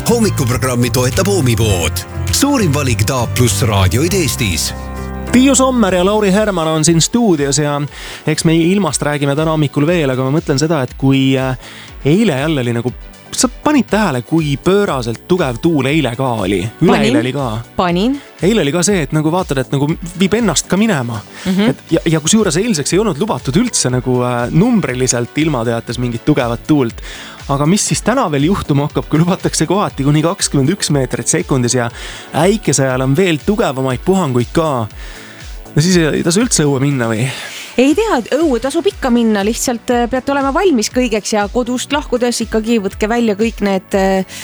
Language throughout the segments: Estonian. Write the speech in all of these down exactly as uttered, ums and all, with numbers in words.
Hommikuprogrammi toetab Oomipood. Suurim valik Taap pluss raadioid Eestis. Tiiu Sommer ja Lauri Herman on siin stuudios ja eks me ilmast räägime täna hommikul veel, aga ma mõtlen seda, et kui eile jälle oli nagu, sa panid tähele, kui pööraselt tugev tuul eile ka oli? Üleeile oli ka. Panin. Eile oli ka see, et nagu vaatad, et nagu viib ennast ka minema. Mm-hmm. Et ja, ja kus juures eilseks ei olnud lubatud üldse nagu äh, numbriliselt ilmateates mingit tugevat tuult. Aga mis siis täna veel juhtuma hakkab, kui lubatakse kohati kuni kakskümmend üks meetrit sekundis ja äikese ajal on veel tugevamaid puhanguid ka. No siis ei tasu üldse õue minna või? Ei tea, õue tasub ikka minna, lihtsalt peate olema valmis kõigeks ja kodust lahkudes ikkagi võtke välja kõik need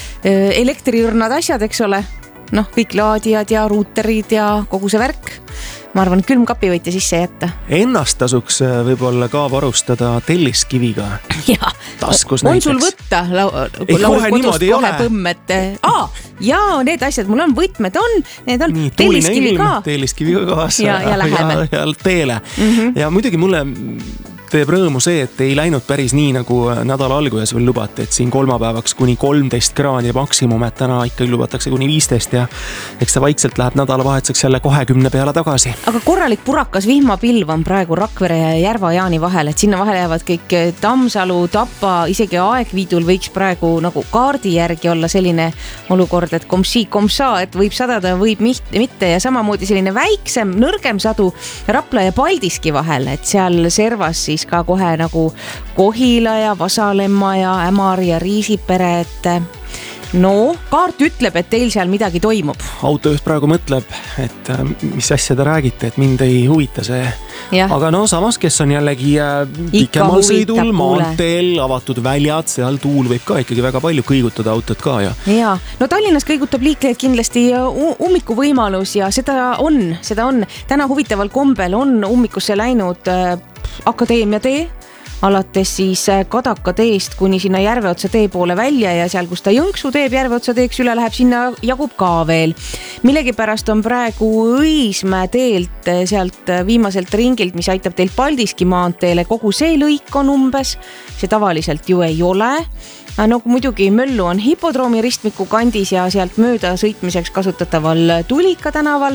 elektriõrnad asjad, eks ole. Noh, kõik laadijad ja ruuterid ja kogu see värk. Ma arvan, külmkapi võite sisse jätta. Ennast tasuks võib-olla ka varustada telliskiviga. Ja, taskus on näiteks. sul võtta ei, kohe niimoodi ei ole. Põmmet. Aa, ja need asjad, mul on võtmed on, need on nii, telliskivi ka. Telliskiviga kaas ja, ja läheme. Ja, ja teele. Mm-hmm. Ja muidugi mulle teeb rõõmu see, et ei läinud päris nii nagu nädala alguses veel lubati, et siin kolmapäevaks kuni kolmteist kraadi maksimum, et täna ikkagi lubatakse kuni viisteist ja eks see vaikselt läheb nädalavahetuseks jälle kahekümne peale tagasi. Aga korralik purakas vihmapilv on praegu Rakvere ja Järva-Jaani vahel, et sinna vahele jäävad kõik Tammsalu, Tapa, isegi Aegviidul võiks praegu nagu kaardi järgi olla selline olukord, et komsi, komsa, et võib sadada, võib mitte ja samamoodi selline väiksem, nõrgem sadu Rapla ja Paldiski vahel, et seal servas siis ka kohe nagu Kohila ja Vasalemma ja Ämar ja Riisipere, et no, kaart ütleb, et teil seal midagi toimub. Autojuht praegu mõtleb, et mis asja te räägite, et mind ei huvita see. Ja. Aga no samas, kes on jällegi pikemal sõidul, maanteel, avatud väljad, seal tuul võib ka ikkagi väga palju kõigutada autot ka. Ja, ja. No Tallinnas kõigutab liikleid kindlasti ummiku võimalus ja seda on, seda on. Täna huvitaval kombel on ummikusse läinud Akadeemia tee, alates siis Kadaka teest kuni sinna Järveotsa tee poole välja ja seal, kus ta Jõnksu teeb Järveotsa teeks üle läheb, sinna jagub ka veel. Millegipärast on praegu Õismäe teelt sealt viimaselt ringilt, mis aitab teil Paldiski maanteele, kogu see lõik on umbes, see tavaliselt ju ei ole. No muidugi Möllu on hipodroomi ristmiku kandis ja sealt mööda sõitmiseks kasutataval Tulika tänaval.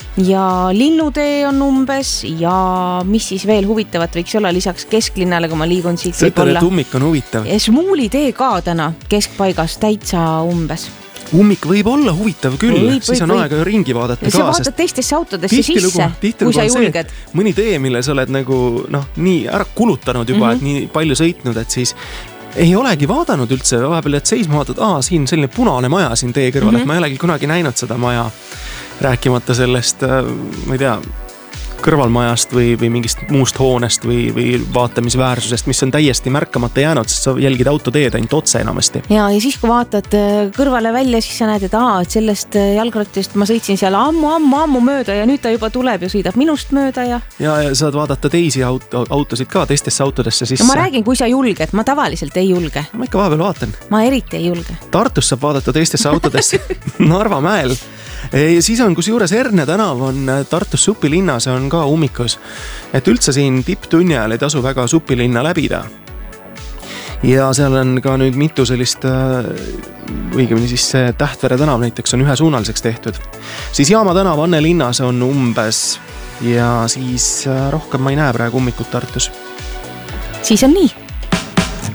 Ja Linnutee on umbes ja mis siis veel huvitavat võiks olla lisaks kesklinnale, kui ma liigun siit see ütled, et ummik on huvitav. Smuuli tee ka täna keskpaigas täitsa umbes. Ummik võib olla huvitav küll, võib, siis on võib, aega ringi vaadata ja ka. Sa vaatad teistesse autodesse sisse, kui sa julged. Mõni tee, mille sa oled nagu noh, nii ära kulutanud juba, mm-hmm. et nii palju sõitnud, et siis ei olegi vaadanud üldse, vahepeal et seisma vaatad, aa, siin selline punane maja siin tee kõrval, mm-hmm. et ma ei olegi kunagi näinud seda maja. Rääkimata sellest, ma ei tea, kõrvalmajast või, või mingist muust hoonest või, või vaatamisväärsusest, mis on täiesti märkamata jäänud, sest sa jälgid autoteed ainult otse enamasti. Ja, ja siis, kui vaatad kõrvale välja, siis sa näed, et aa, et sellest jalgrattist ma sõitsin seal ammu, ammu, ammu mööda ja nüüd ta juba tuleb ja sõidab minust mööda. Ja, ja, ja saad vaadata teisi auto, autosid ka, teistesse autodesse sisse. Ja ma räägin, kui sa julged, ma tavaliselt ei julge. Ma ikka vahepeal vaatan. Ma eriti ei julge. Tartus saab vaadata teistesse autodesse Narva mäel. Ja siis on, kus juures Erne tänav on Tartus Supilinnas on ka ummikus. Et üldse siin tipptunni ajal ei tasu väga Supilinna läbida. Ja seal on ka nüüd mitu sellist, õigemini siis see Tähtvere tänav näiteks on ühesuunaliseks tehtud. Siis Jaama tänav Anne linnas on umbes ja siis rohkem ma ei näe praegu ummikut Tartus. Siis on nii.